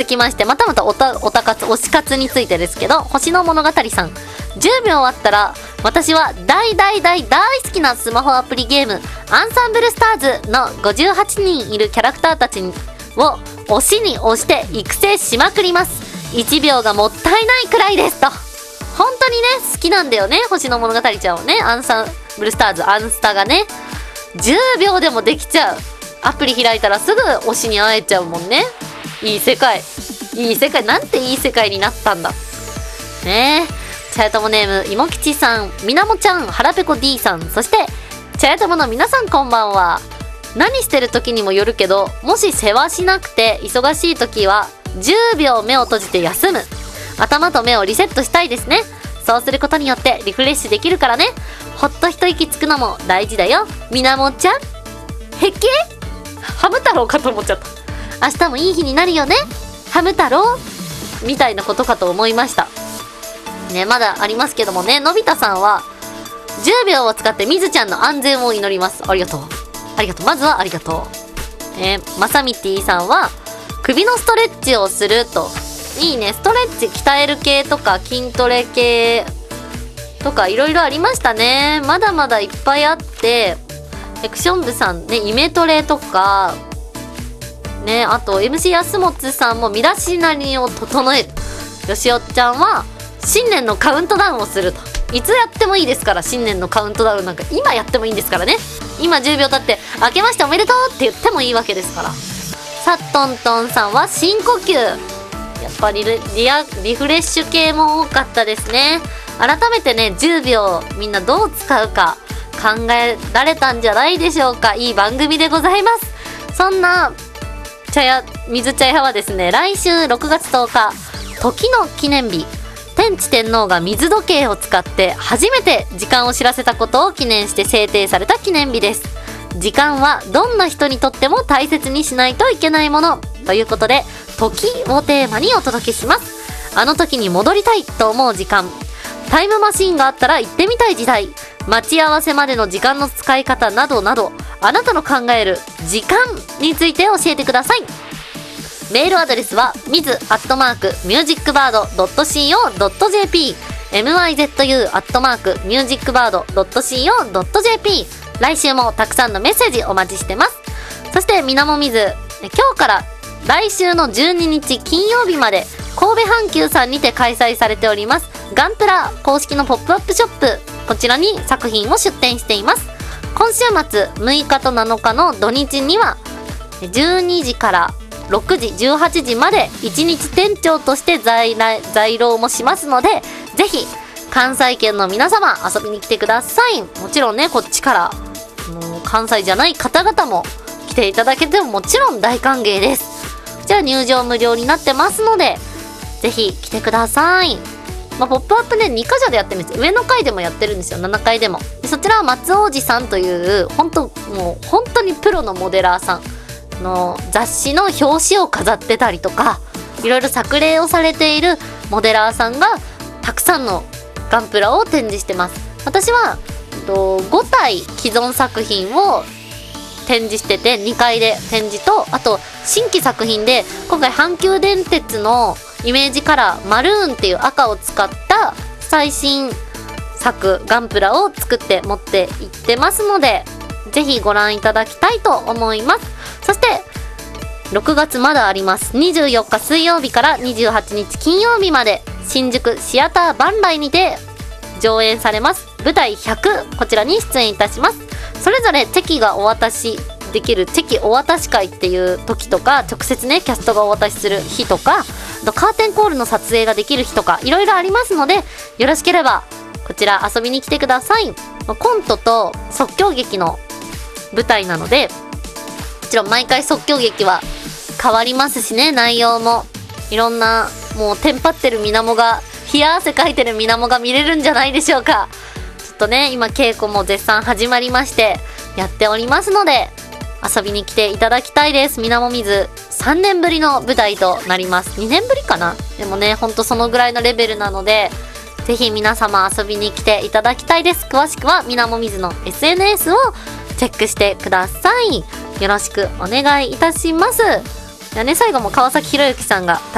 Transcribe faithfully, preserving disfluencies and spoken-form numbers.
きまして、またまたおた、おたかつ、推し活についてですけど、星の物語さん。じゅうびょうあったら、私は大大大大好きなスマホアプリゲーム、アンサンブルスターズのごじゅうはちにんいるキャラクターたちを推しに推して育成しまくります。いちびょうがもったいないくらいですと。本当にね、好きなんだよね、星の物語ちゃんをね、アンサンブルスターズ、アンスタがね。じゅうびょうでもできちゃう。アプリ開いたらすぐ推しに会えちゃうもんね。いい世界。いい世界。なんていい世界になったんだ。ねえ。茶屋友ネーム、いもきちさん、みなもちゃん、はらぺこ D さん、そして、茶屋友の皆さんこんばんは。何してる時にもよるけど、もし世話しなくて忙しい時は、じゅうびょう目を閉じて休む。頭と目をリセットしたいですね。そうすることによってリフレッシュできるからね。ほっと一息つくのも大事だよ。みなもちゃん。へきハム太郎かと思っちゃった。明日もいい日になるよね。ハム太郎みたいなことかと思いました。ね、まだありますけどもね、のび太さんは、じゅうびょうを使ってみずちゃんの安全を祈ります。ありがとう。ありがとう。まずはありがとう。えー、まさみてぃさんは、首のストレッチをすると。いいね。ストレッチ鍛える系とか筋トレ系とかいろいろありましたね。まだまだいっぱいあって、エクション部さんね、イメトレとか、ね、あと エムシー 安本さんも身だしなみを整える。よしおちゃんは、新年のカウントダウンをすると。いつやってもいいですから、新年のカウントダウンなんか今やってもいいんですからね。今じゅうびょう経って、明けましておめでとうって言ってもいいわけですから。さっとんとんさんは深呼吸。やっぱりリアリフレッシュ系も多かったですね。改めてね、じゅうびょうみんなどう使うか考えられたんじゃないでしょうか。いい番組でございます。そんな茶屋水茶屋はですね、来週ろくがつとおか、時の記念日、天智天皇が水時計を使って初めて時間を知らせたことを記念して制定された記念日です。時間はどんな人にとっても大切にしないといけないものということで、時をテーマにお届けします。あの時に戻りたいと思う時間、タイムマシーンがあったら行ってみたい時代、待ち合わせまでの時間の使い方などなど、あなたの考える時間について教えてください。メールアドレスは ミズ アットマーク ミュージックバード ドット シーオー ドット ジェーピー ミズ アットマーク ミュージックバード ドット シーオー ドット ジェーピー。 来週もたくさんのメッセージお待ちしてます。そしてみなもみず、今日から来週のじゅうににち金曜日まで神戸阪急さんにて開催されておりますガンプラ公式のポップアップショップ、こちらに作品を出展しています。今週末むいかとなのかの土日にはじゅうにじからろくじじゅうはちじまでいちにち店長として在来在労もしますので、ぜひ関西圏の皆様遊びに来てください。もちろんね、こっちからもう関西じゃない方々も来ていただけてももちろん大歓迎です。こちら入場無料になってますので、ぜひ来てください。まあ、ポップアップね、にかしょでやってるんですよ。上の階でもやってるんですよ。ななかいでも。でそちらは松王子さんという本当もう本当にプロのモデラーさんの雑誌の表紙を飾ってたりとか、いろいろ作例をされているモデラーさんがたくさんのガンプラを展示してます。私はごたい既存作品を展示してて、にかいで展示と、あと新規作品で今回阪急電鉄のイメージカラーマルーンっていう赤を使った最新作ガンプラを作って持っていってますので、ぜひご覧いただきたいと思います。そしてろくがつまだあります。にじゅうよっか水曜日からにじゅうはちにち金曜日まで新宿シアターバンライにて上演されます舞台ひゃく、こちらに出演いたします。それぞれチェキがお渡しできるチェキお渡し会っていう時とか、直接ねキャストがお渡しする日とか、あとカーテンコールの撮影ができる日とか、いろいろありますので、よろしければこちら遊びに来てください。コントと即興劇の舞台なので、もちろん毎回即興劇は変わりますしね、内容もいろんな、もうテンパってる水面が、冷や汗かいてる水面が見れるんじゃないでしょうか。ちょっとね、今稽古も絶賛始まりましてやっておりますので、遊びに来ていただきたいです。みなもみずさんねんぶりの舞台となります。にねんぶりかな。でもね、ほんとそのぐらいのレベルなので、ぜひ皆様遊びに来ていただきたいです。詳しくはみなもみずの エスエヌエス をチェックしてください。よろしくお願いいたします。いやね、最後も川崎博之さんが